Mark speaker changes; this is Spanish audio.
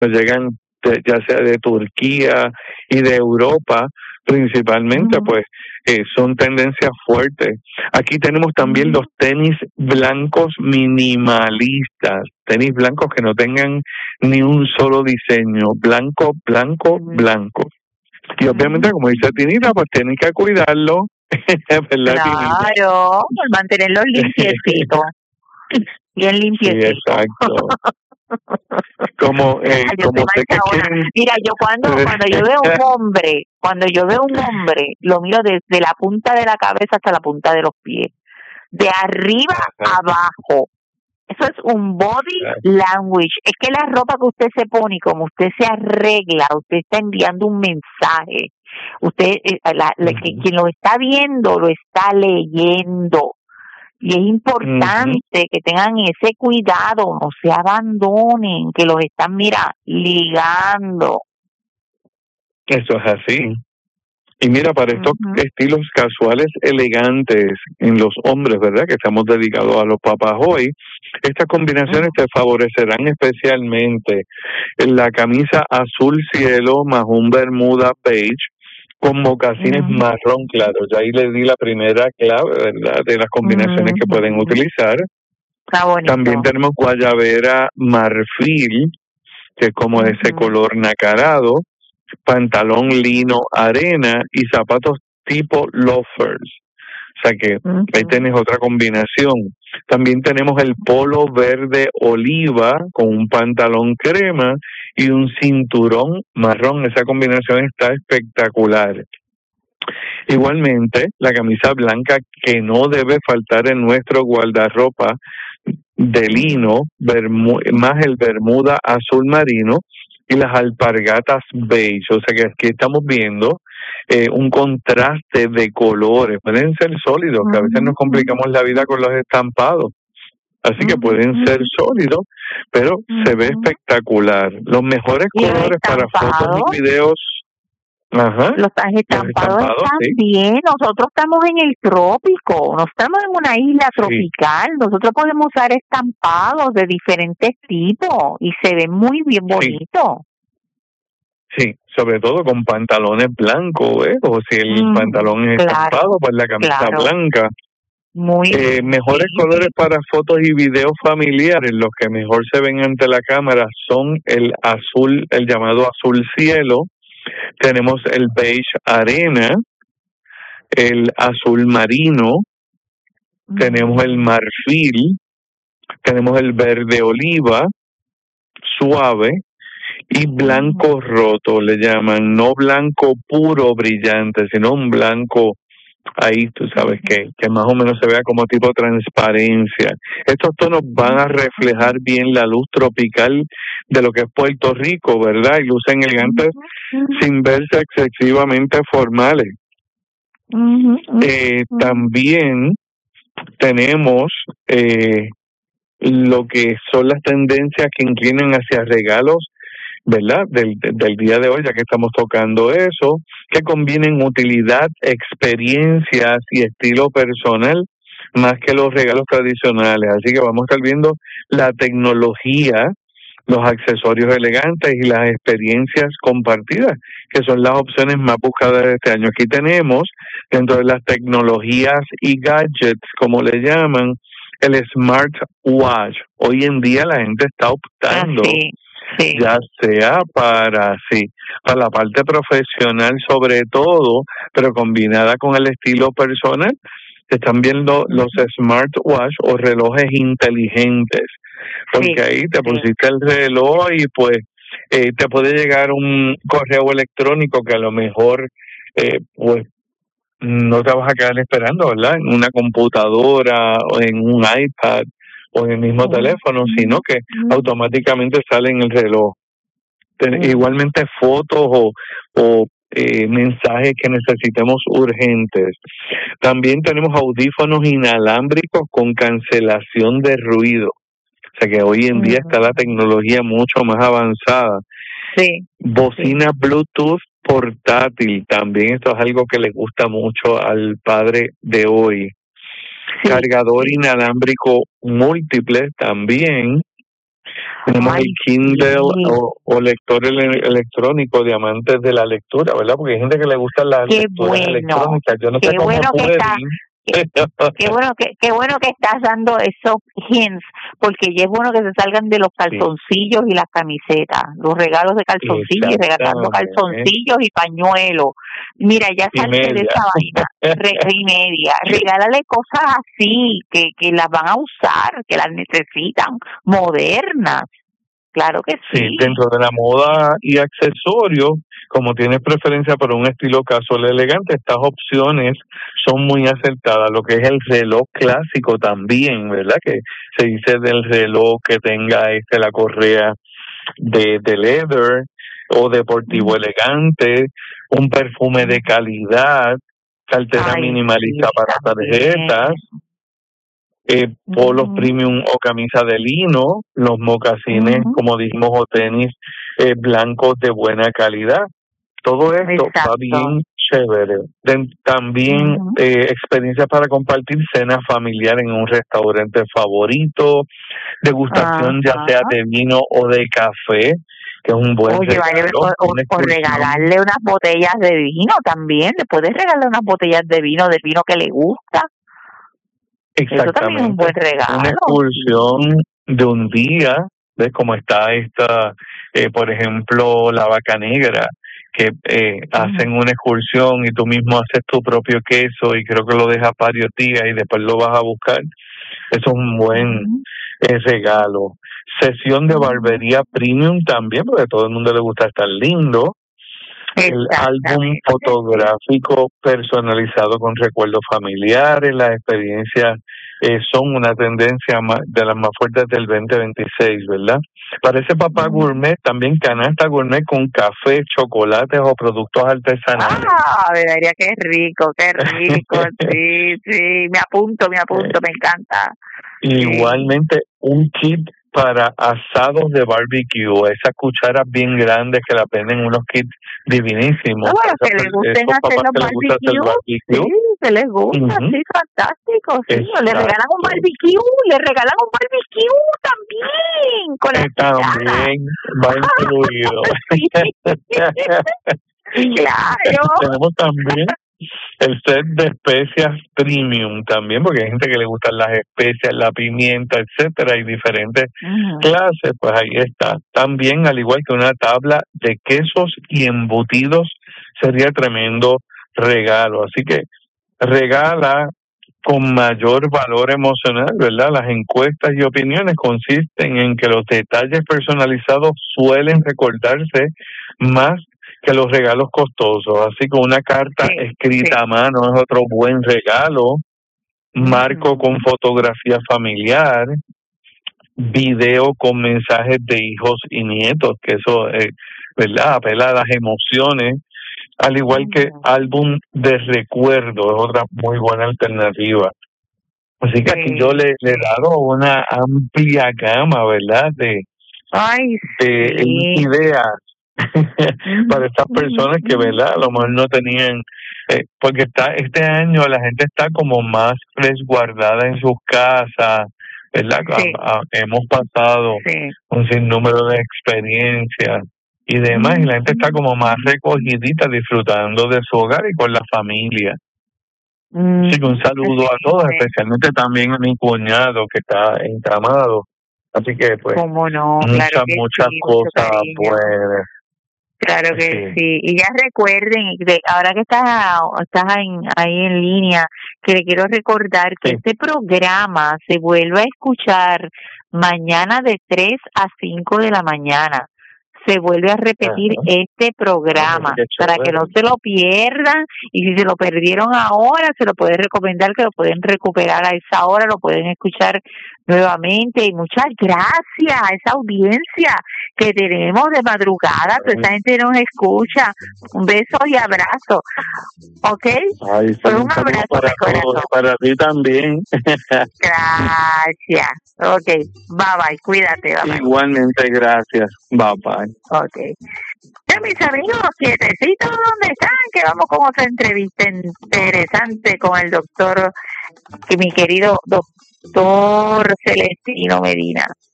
Speaker 1: llegan ya sea de Turquía y de Europa principalmente, pues son tendencias fuertes. Aquí tenemos también los tenis blancos minimalistas, tenis blancos que no tengan ni un solo diseño, blanco, blanco, blanco. Y obviamente, como dice Tinita, pues tienen que cuidarlo, ¿verdad, Tinita?
Speaker 2: Claro, mantenerlos limpiecitos, bien limpiecitos.
Speaker 1: Sí, exacto. Como sé que quieren...
Speaker 2: Mira, yo cuando yo veo un hombre, lo miro desde la punta de la cabeza hasta la punta de los pies, de arriba a abajo. Eso es un body language. Es que la ropa que usted se pone y como usted se arregla, usted está enviando un mensaje. Usted, quien lo está viendo, lo está leyendo. Y es importante que tengan ese cuidado, no se abandonen, que los están, ligando.
Speaker 1: Eso es así. Y mira, para estos estilos casuales elegantes en los hombres, ¿verdad? Que estamos dedicados a los papás hoy, estas combinaciones te favorecerán especialmente en la camisa azul cielo más un bermuda beige con mocasines marrón claro. Ya ahí le di la primera clave, ¿verdad? De las combinaciones que pueden utilizar. También tenemos guayabera marfil, que es como ese color nacarado, pantalón lino arena y zapatos tipo loafers. O sea que ahí tenés otra combinación. También tenemos el polo verde oliva con un pantalón crema y un cinturón marrón. Esa combinación está espectacular. Igualmente, la camisa blanca que no debe faltar en nuestro guardarropa de lino, más el bermuda azul marino y las alpargatas beige. O sea que aquí estamos viendo un contraste de colores. Pueden ser sólidos, que a veces nos complicamos la vida con los estampados. Así que pueden ser sólidos, pero se ve espectacular. Los mejores colores para fotos y videos.
Speaker 2: Los estampados están bien. Nosotros estamos en el trópico, no estamos en una isla tropical. Nosotros podemos usar estampados de diferentes tipos y se ven muy bien bonitos.
Speaker 1: Sí, sobre todo con pantalones blancos, o si el pantalón es estampado, pues la camisa blanca. Mejores colores para fotos y videos familiares, los que mejor se ven ante la cámara son el azul, el llamado azul cielo. Tenemos el beige arena, el azul marino, tenemos el marfil, tenemos el verde oliva, suave, y blanco roto, le llaman, no blanco puro brillante, sino un blanco ahí, tú sabes que más o menos se vea como tipo transparencia. Estos tonos van a reflejar bien la luz tropical de lo que es Puerto Rico, ¿verdad? Y lucen elegantes sin verse excesivamente formales. También tenemos lo que son las tendencias que inclinan hacia regalos, ¿verdad? Del día de hoy, ya que estamos tocando eso, que combinen utilidad, experiencias y estilo personal más que los regalos tradicionales. Así que vamos a estar viendo la tecnología, los accesorios elegantes y las experiencias compartidas, que son las opciones más buscadas de este año. Aquí tenemos, dentro de las tecnologías y gadgets, como le llaman, el smartwatch. Hoy en día la gente está optando ya sea para la parte profesional sobre todo, pero combinada con el estilo personal. Están viendo los smartwatch o relojes inteligentes, porque ahí te pusiste el reloj y pues te puede llegar un correo electrónico que a lo mejor pues no te vas a quedar esperando, ¿verdad? En una computadora o en un iPad o en el mismo teléfono, sino que automáticamente sale en el reloj. Igualmente fotos o mensajes que necesitemos urgentes. También tenemos audífonos inalámbricos con cancelación de ruido. O sea que hoy en día está la tecnología mucho más avanzada. Bocina Bluetooth portátil, también esto es algo que le gusta mucho al padre de hoy. Cargador inalámbrico múltiple también. Tenemos
Speaker 2: Ay,
Speaker 1: el Kindle
Speaker 2: sí.
Speaker 1: o lector electrónico de amantes de la lectura, ¿verdad? Porque hay gente que le gustan las
Speaker 2: Qué
Speaker 1: lecturas
Speaker 2: bueno,
Speaker 1: electrónicas. Yo no sé
Speaker 2: qué
Speaker 1: cómo
Speaker 2: bueno que
Speaker 1: pueden.
Speaker 2: está, qué bueno que estás dando esos hints, porque ya es bueno que se salgan de los
Speaker 1: Sí,
Speaker 2: calzoncillos y las camisetas, los regalos de calzoncillos y regalando
Speaker 1: exactamente.
Speaker 2: calzoncillos y pañuelos. Mira, ya
Speaker 1: Y
Speaker 2: salte de
Speaker 1: media.
Speaker 2: esa vaina, y media, regálale cosas así, que las van a usar, que las necesitan, modernas, claro que
Speaker 1: Sí,
Speaker 2: sí.
Speaker 1: dentro de la moda y accesorios, como tienes preferencia por un estilo casual elegante, estas opciones son muy acertadas. Lo que es el reloj clásico también, ¿verdad? Que se dice del reloj que tenga la correa de leather o deportivo elegante, un perfume de calidad, cartera
Speaker 2: Ay,
Speaker 1: minimalista
Speaker 2: sí,
Speaker 1: para
Speaker 2: también.
Speaker 1: tarjetas, polos
Speaker 2: Ujú,
Speaker 1: premium o camisa de lino, los mocasines,
Speaker 2: ujú,
Speaker 1: como dijimos, o tenis blancos de buena calidad. Todo esto va
Speaker 2: exacto.
Speaker 1: bien chévere. También
Speaker 2: Ujú.
Speaker 1: experiencias para compartir cena familiar en un restaurante favorito, degustación ya sea
Speaker 2: Ajá.
Speaker 1: de vino o de café, que es un buen
Speaker 2: O llevarle,
Speaker 1: regalo, una
Speaker 2: o
Speaker 1: excursión.
Speaker 2: regalarle unas botellas de vino también. Le puedes regalar unas botellas de vino, del vino que le gusta. Eso también es un
Speaker 1: Exactamente.
Speaker 2: buen
Speaker 1: Una
Speaker 2: regalo.
Speaker 1: excursión de un día, ¿ves? Como está por ejemplo, la Vaca Negra, que
Speaker 2: Ujú,
Speaker 1: hacen una excursión y tú mismo haces tu propio queso y creo que lo dejas varios días y después lo vas a buscar. Eso es un buen
Speaker 2: ujú,
Speaker 1: regalo. Sesión de
Speaker 2: ujú.
Speaker 1: barbería premium también, porque a todo el mundo le gusta estar lindo. El álbum
Speaker 2: Exactamente, sí.
Speaker 1: fotográfico personalizado con recuerdos familiares, las experiencias son una tendencia de las más fuertes del 2026, ¿verdad? Para ese papá
Speaker 2: Ujú.
Speaker 1: gourmet, también canasta gourmet con café, chocolates o productos artesanales.
Speaker 2: Verdad, qué rico, qué rico. Sí, sí. Me
Speaker 1: Eh,
Speaker 2: apunto, me encanta. Sí.
Speaker 1: Igualmente, un kit para asados de barbecue, esas cucharas bien grandes que las venden, unos kits
Speaker 2: No,
Speaker 1: divinísimos para
Speaker 2: bueno, que les gusten
Speaker 1: esos
Speaker 2: hacer
Speaker 1: papás
Speaker 2: los
Speaker 1: que les gusta hacer
Speaker 2: barbecues, sí,
Speaker 1: barbecue.
Speaker 2: que les gusta,
Speaker 1: Ujú.
Speaker 2: sí, fantástico, sí. O le regalan un
Speaker 1: Exacto.
Speaker 2: barbecue, le regalan un barbecue también, con las cucharas.
Speaker 1: También va incluido.
Speaker 2: Sí, claro.
Speaker 1: Tenemos también el set de especias premium también, porque hay gente que le gustan las especias, la pimienta, etcétera, y diferentes
Speaker 2: Ujú.
Speaker 1: clases, pues ahí está. También, al igual que una tabla de quesos y embutidos, sería tremendo regalo. Así que regala con mayor valor emocional, ¿verdad? Las encuestas y opiniones consisten en que los detalles personalizados suelen recordarse más que los regalos costosos. Así que una carta
Speaker 2: Sí, sí.
Speaker 1: escrita a mano es otro buen regalo, marco
Speaker 2: Ujú.
Speaker 1: con fotografía familiar, video con mensajes de hijos y nietos, que eso, ¿verdad? Apela a las emociones, al igual que
Speaker 2: Ujú.
Speaker 1: álbum de recuerdo, es otra muy buena alternativa. Así que aquí yo
Speaker 2: Sí,
Speaker 1: le he
Speaker 2: sí.
Speaker 1: dado una amplia gama, ¿verdad?
Speaker 2: Ay,
Speaker 1: De
Speaker 2: sí.
Speaker 1: ideas
Speaker 2: Ujú,
Speaker 1: para estas
Speaker 2: ujú,
Speaker 1: personas que,
Speaker 2: ujú.
Speaker 1: ¿verdad? A lo mejor no tenían, porque este año la gente está como más resguardada en sus casas, ¿verdad?
Speaker 2: Sí,
Speaker 1: Hemos pasado
Speaker 2: sí.
Speaker 1: un sinnúmero de experiencias y demás, y la gente está como más recogidita disfrutando de su hogar y con la familia. Así que un saludo
Speaker 2: Así
Speaker 1: a
Speaker 2: mismo
Speaker 1: todos,
Speaker 2: es.
Speaker 1: especialmente también a mi cuñado que está encamado. Así que pues
Speaker 2: Cómo no, claro
Speaker 1: muchas,
Speaker 2: que
Speaker 1: muchas
Speaker 2: sí, mucho
Speaker 1: cosas
Speaker 2: cariño.
Speaker 1: buenas.
Speaker 2: Claro que
Speaker 1: Sí.
Speaker 2: sí. Y ya recuerden, ahora que estás ahí en línea, que le quiero recordar que
Speaker 1: Sí.
Speaker 2: este programa se vuelve a escuchar mañana de 3 a 5 de la mañana. Se vuelve a repetir
Speaker 1: Ajá.
Speaker 2: este programa
Speaker 1: Qué
Speaker 2: para que
Speaker 1: chévere.
Speaker 2: no se lo pierdan. Y si se lo perdieron ahora, se lo pueden recomendar que lo pueden recuperar a esa hora, lo pueden escuchar nuevamente. Y muchas gracias a esa audiencia que tenemos de madrugada, toda esa gente nos escucha. Un beso y abrazo, ¿ok?
Speaker 1: Ay, sí,
Speaker 2: Pues
Speaker 1: un
Speaker 2: un
Speaker 1: saludo
Speaker 2: abrazo
Speaker 1: para
Speaker 2: de
Speaker 1: todos
Speaker 2: corazón.
Speaker 1: y para ti también.
Speaker 2: Gracias. Ok, bye bye, cuídate, bye bye.
Speaker 1: Igualmente, gracias. Bye bye.
Speaker 2: Ok. Ya mis amigos, quietecitos, ¿dónde están? Que vamos con otra entrevista interesante con el doctor, mi querido doctor Celestino Medina.